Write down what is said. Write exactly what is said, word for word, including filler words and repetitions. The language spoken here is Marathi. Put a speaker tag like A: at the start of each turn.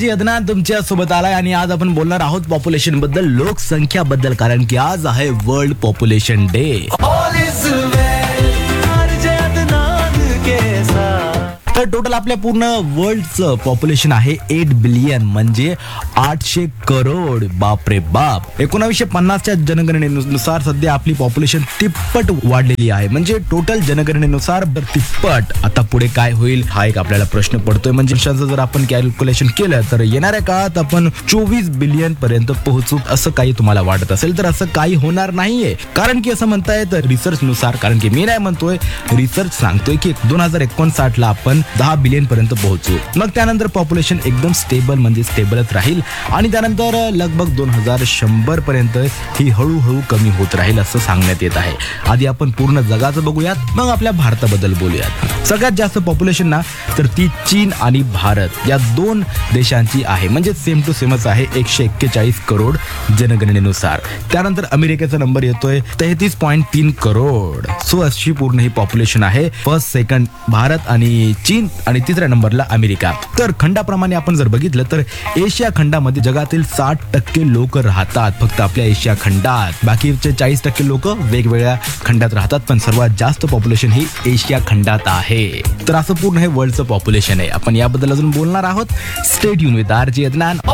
A: जी अदनान तुमच्या सोबत आलाय आणि आज आपण बोलणार आहोत पॉप्युलेशन बद्दल, लोकसंख्या बद्दल, कारण की आज आहे वर्ल्ड पॉप्युलेशन डे. तर टोटल आपल्या पूर्ण वर्ल्डचं पॉप्युलेशन आहे एट बिलियन म्हणजे आठशे करोड. बापरे बाप. एकोणावीसशे पन्नासच्या जनगणनेनुसार सध्या आपली पॉप्युलेशन तिप्पट वाढलेली आहे. म्हणजे टोटल जनगणनेनुसार तिप्पट. आता पुढे काय होईल हा एक आपल्याला प्रश्न पडतोय. म्हणजे जर आपण कॅल्क्युलेशन केलं तर येणाऱ्या काळात आपण चोवीस बिलियन पर्यंत पोहोचू असं काही तुम्हाला वाटत असेल तर असं काही होणार नाहीये. कारण की असं म्हणताय तर रिसर्च नुसार, कारण की मी नाही म्हणतोय, रिसर्च सांगतोय की दोन हजार एकोणसाठ ला आपण दहा बिलियन पर्यंत पोहोचू. मग त्यानंतर पॉप्युलेशन एकदम स्टेबल म्हणजे स्टेबलच राहील आणि त्यानंतर लगभग दोन हजार शंभर पर्यंत ही हळूहळू कमी होत राहील असं सांगण्यात येत आहे. आधी आपण पूर्ण जगाचं बघूयात, मग आपल्या भारताबद्दल बोलूयात. सगळ्यात जास्त पॉप्युलेशन ना तर ती चीन आणि भारत या दोन देशांची आहे. म्हणजे सेम टू सेमच आहे, एकशे एक्केचाळीस करोड जनगणनेनुसार. त्यानंतर अमेरिकेचा नंबर येतोय तेहतीस पॉईंट तीन करोड. सो अशी पूर्ण ही पॉप्युलेशन आहे. फर्स्ट सेकंड भारत आणि चीन आणि तिसऱ्या नंबरला अमेरिका. तर खंडाप्रमाणे आपण जर बघितलं तर एशिया खंडामध्ये जगातील साठ टक्के लोक राहतात फक्त आपल्या एशिया खंडात. बाकीचे चाळीस टक्के लोक वेगवेगळ्या खंडात राहतात, पण सर्वात जास्त पॉप्युलेशन ही एशिया खंडात आहे. तर असं पूर्ण हे वर्ल्डचं पॉप्युलेशन आहे. आपण याबद्दल अजून बोलणार आहोत. Stay tune with RJ Adnan.